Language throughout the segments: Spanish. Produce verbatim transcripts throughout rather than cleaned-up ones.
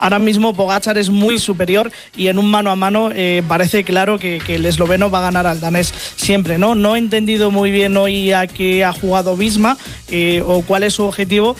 Ahora mismo Pogačar es muy superior y en un mano a mano eh, parece claro que, que el esloveno va a ganar al danés siempre, ¿no? No he entendido muy bien hoy a qué ha jugado Visma eh, o cuál es su objetivo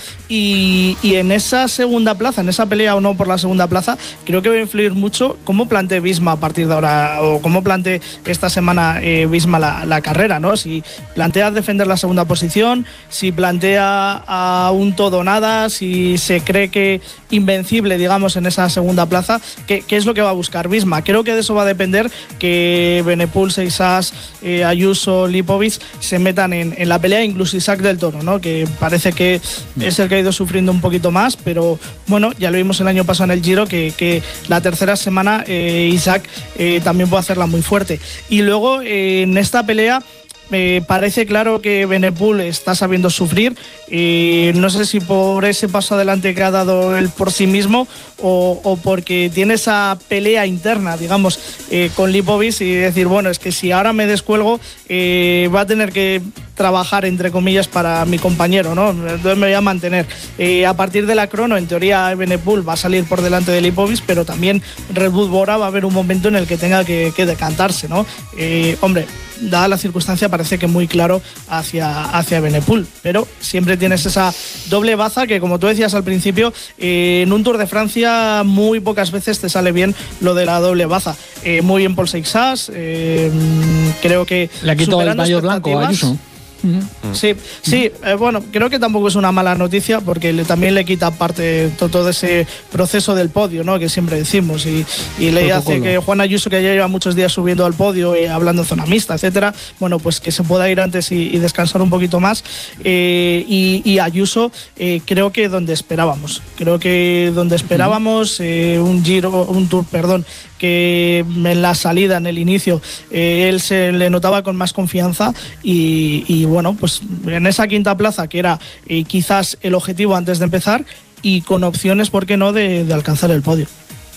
y, y en esa segunda plaza, en esa pelea o no por la segunda plaza, creo que va a influir mucho cómo plantee Visma a partir de ahora o cómo plantee esta semana eh, Visma la, la carrera, ¿no? Si plantea defender la segunda posición, si plantea a un todo o nada, si se cree que invencible, digamos, en esa segunda plaza, ¿qué, qué es lo que va a buscar Visma? Creo que de eso va a depender que Benepul, Seixas, eh, Ayuso, Lipovic se metan en, en la pelea, incluso Isaac del Toro, ¿no? Que parece que es el que ha ido sufriendo un poquito más, pero bueno, ya lo vimos el año pasado en el Giro, que, que la tercera semana eh, Isaac eh, también puede hacerla muy fuerte. Y luego eh, en esta pelea Eh, parece claro que Benepul está sabiendo sufrir. Eh, no sé si por ese paso adelante que ha dado él por sí mismo o, o porque tiene esa pelea interna, digamos, eh, con Lipovic y decir, bueno, es que si ahora me descuelgo eh, va a tener que trabajar, entre comillas, para mi compañero, ¿no? Entonces me voy a mantener. Eh, a partir de la crono, en teoría, Benepul va a salir por delante de Lipovic, pero también Red Bull Bora va a haber un momento en el que tenga que, que decantarse, ¿no? Eh, hombre, dada la circunstancia, parece que muy claro hacia, hacia Benepul, pero siempre tienes esa doble baza que, como tú decías al principio, eh, en un Tour de Francia muy pocas veces te sale bien lo de la doble baza. Eh, muy bien Paul Seixas, eh, creo que le ha quitado el maillot blanco a Ayuso. Uh-huh. Sí, sí, eh, bueno, creo que tampoco es una mala noticia porque le, también le quita parte todo, todo ese proceso del podio, ¿no? Que siempre decimos y, y le hace que Juan Ayuso, que ya lleva muchos días subiendo al podio, eh, hablando en zona mixta, etcétera, bueno, pues que se pueda ir antes y, y descansar un poquito más. Eh, y, y Ayuso, eh, creo que donde esperábamos, creo que donde esperábamos eh, un Giro, un Tour, perdón, que en la salida, en el inicio, eh, él se le notaba con más confianza y, y bueno, pues en esa quinta plaza que era eh, quizás el objetivo antes de empezar y con opciones, ¿por qué no?, de, de alcanzar el podio.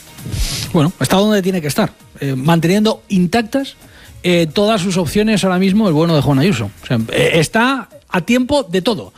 Bueno, está donde tiene que estar, eh, manteniendo intactas eh, todas sus opciones ahora mismo el bueno de Juan Ayuso. O sea, eh, está a tiempo de todo.